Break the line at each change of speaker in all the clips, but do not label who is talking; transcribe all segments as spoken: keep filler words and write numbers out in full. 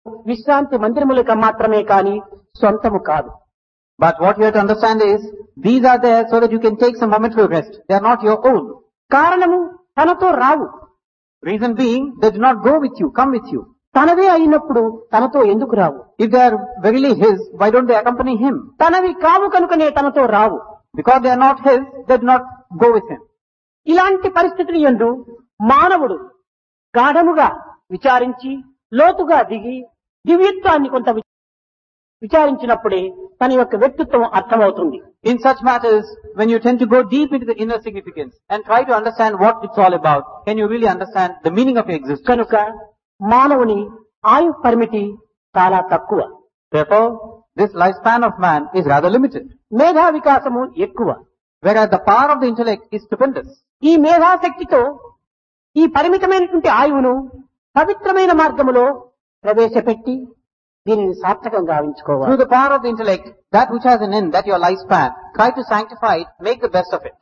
విశ్రాంతి మందిరములకు మాత్రమే కాని సొంతము కాదు.
But what you have to understand is, these are there so that you can take some momentary rest. They are not your own.
కారణము తనతో రావు.
Reason being, they do not go with you, come with you.
తనవే అయినప్పుడు తనతో ఎందుకు రావు?
If they are verily his, why don't they accompany him?
తనవి కావు కనుకనే తనతో రావు.
Because they are not his, they do not go with him.
ఇలాంటి పరిస్థితులు యందు మానవుడు గాఢముగా విచారించి లోతుగా దిగి దివ్యత్వాన్ని కొంత విచారించినప్పుడే తన యొక్క వ్యక్తిత్వం అర్థమవుతుంది.
In such matters, when you tend to go deep into the inner significance and try to understand what it's all about, can you really understand the meaning of your existence?
కనుక మానవుని ఆయు పరిమితి చాలా తక్కువ.
Therefore, this lifespan of man is rather limited.
మేధా వికాసము ఎక్కువ.
Whereas the power of the intellect is stupendous.
ఈ మేధాశక్తితో ఈ పరిమితమైనటువంటి ఆయువును పవిత్రమైన మార్గములో ప్రవేశపెట్టి దీనిని సార్థకంగా గావించుకోవాలి.
Through the power of the intellect, that which has an end, that your lifespan, try to sanctify it, make the best of it.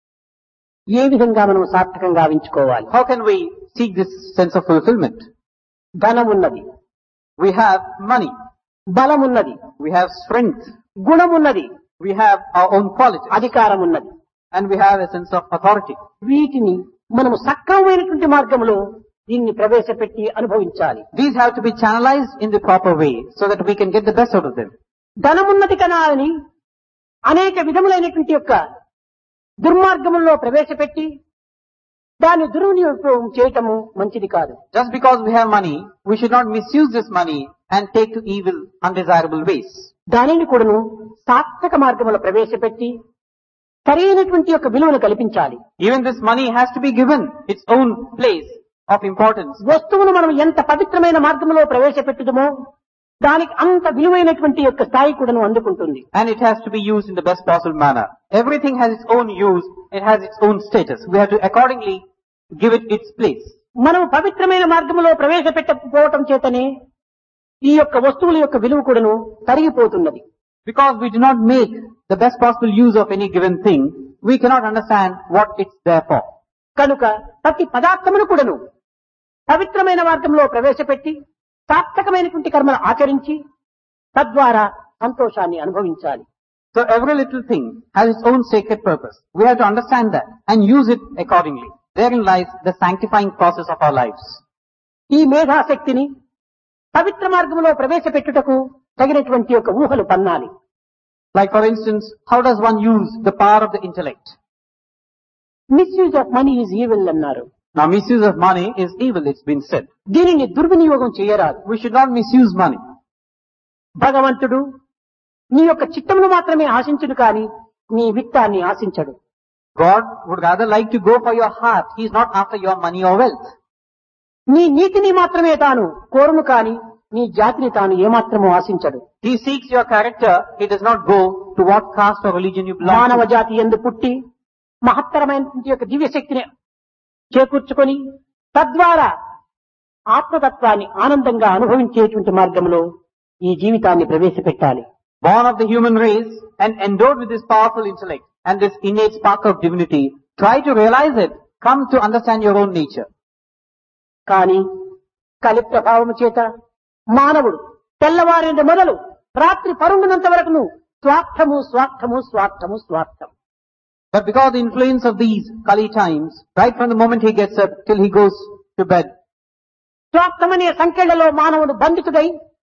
ఏ విధంగా మనం సార్థకంగా గావించుకోవాలి?
How can we seek this sense of fulfillment?
ధనం ఉన్నది,
We have money,
బలం ఉన్నది,
we have strength,
గుణం ఉన్నది,
we have our own qualities,
అధికారం ఉన్నది.
and we have a sense of authority.
వీటిని మనము సక్రమమైనటువంటి మార్గంలో దీన్ని ప్రవేశపెట్టి అనుభవించాలి.
These have to be channelized in the proper way so that we can get the best out of them.
ధనమున్నది కనా అని అనేక విధములైనటువంటి యొక్క దుర్మార్గముల్లో ప్రవేశపెట్టి దాన్ని దుర్వినియోగం చేయటము మంచిది కాదు.
Just because we have money, we should not misuse this money and take to evil, undesirable ways.
దానిని కూడాను సాత్విక మార్గములో ప్రవేశపెట్టి సరైనటువంటి యొక్క విలువను కల్పించాలి.
Even this money has to be given its own place of importance.
వస్తువును మనం ఎంత పవిత్రమైన మార్గంలో ప్రవేశపెట్టుదమో దానికి అంత విలువైనటువంటి యొక్క స్థాయి కూడాను అందుకుంటుంది.
And it has to be used in the best possible manner. Everything has its own use, it has its own status. We have to accordingly give it its place.
మనం పవిత్రమైన మార్గంలో ప్రవేశపెట్టకపోవటం చేతనే ఈ యొక్క వస్తువుల యొక్క విలువ కూడాను తరిగిపోతున్నది.
Because we do not make the best possible use of any given thing, we cannot understand what it's there for.
కనుక ప్రతి పదార్థమును కూడాను పవిత్రమైన మార్గంలో ప్రవేశపెట్టి సార్థకమైనటువంటి కర్మను ఆచరించి తద్వారా సంతోషాన్ని అనుభవించాలి.
So every little thing has its own sacred purpose. We have to understand that and use it accordingly. Therein lies the sanctifying process of our lives.
ఈ మేధాశక్తిని పవిత్ర మార్గంలో ప్రవేశపెట్టుటకు తగినటువంటి యొక్క ఊహలు పన్నాలి.
Like for instance, how does one use the power of the intellect?
Misuse of money is evil అన్నారు.
Now misuse of money is evil, it's been said.
దీనిని దుర్వినియోగం చేయరాదు.
We should not misuse money.
భగవంతుడు నీ యొక్క చిత్తమును మాత్రమే ఆశించుడు కాని నీ విత్తాన్ని ఆశించడు.
God would rather like to go for your heart. He is not after your money or wealth.
నీ నీతిని మాత్రమే తాను కోరును కాని నీ జాతిని తాను ఏమాత్రమూ ఆశించడు.
He seeks your character. He does not go to what caste or religion you belong
మానవ
to.
జాతి యందు పుట్టి మహత్తరమైనటువంటి యొక్క దివ్య శక్తిని చేకూర్చుకొని తద్వారా ఆత్మతత్వాన్ని ఆనందంగా అనుభవించేటువంటి మార్గంలో ఈ జీవితాన్ని ప్రవేశపెట్టాలి.
Born of the human race and endowed with this powerful intellect and this innate spark of divinity, try to realize it. Come to understand your own nature.
కానీ కలి ప్రభావము చేత మానవుడు తెల్లవారిన మొదలు రాత్రి పరుండునంత వరకును స్వార్థము స్వార్థము స్వార్థము స్వార్థం.
But because the influence of these Kali times, right from the moment he gets up till he goes to bed,
స్వార్థమనే సంఖ్యలలో మానవుడు బంధితుడై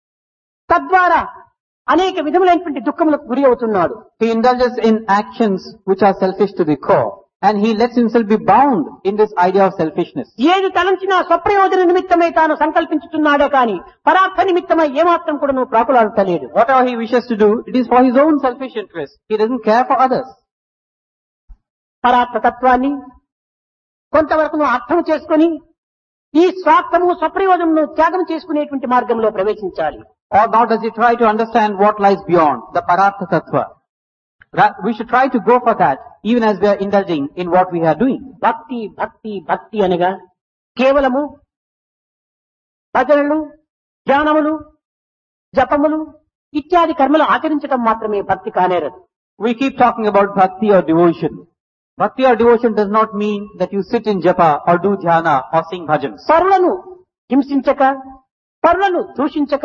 తద్వారా అనేక విధములైనటువంటి దుఃఖములకు గురి అవుతున్నాడు.
he indulges in actions which are selfish to the core, and he lets himself be bound in this idea of selfishness.
ఏది తలంచినా స్వప్రయోజన నిమిత్తమై తాను సంకల్పించుతున్నాడే కాని పరార్థ నిమిత్తమై ఏమాత్రం కూడా నువ్వు ప్రాకులాడతలేడు.
Whatever he wishes to do, it is for his own selfish interest. He doesn't care for others.
పరార్థ తత్వాన్ని కొంతవరకు నువ్వు అర్థం చేసుకుని ఈ స్వార్థము స్వప్రయోజనము త్యాగం చేసుకునేటువంటి మార్గంలో ప్రవేశించాలి.
Or now does he try to understand what lies beyond the Paratha Tattva? Ra- We should try to go for that even as we are indulging in what we are doing.
భక్తి భక్తి భక్తి అనగా కేవలము భజనలు ధ్యానములు జపములు ఇత్యాది కర్మలు ఆచరించడం మాత్రమే భక్తి కానేరదు.
We keep talking about bhakti or devotion. Bhakti or devotion does not mean that you sit in japa or do dhyana or sing bhajans.
పరులను హింసించక పరులను దూషించక